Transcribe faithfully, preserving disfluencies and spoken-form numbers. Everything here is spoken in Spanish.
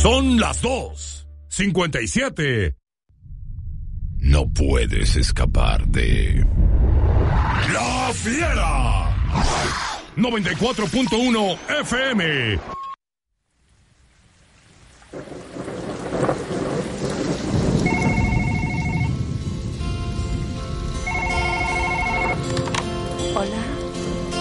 Son las dos cincuenta y siete. No puedes escapar de La Fiera. noventa y cuatro punto uno F M.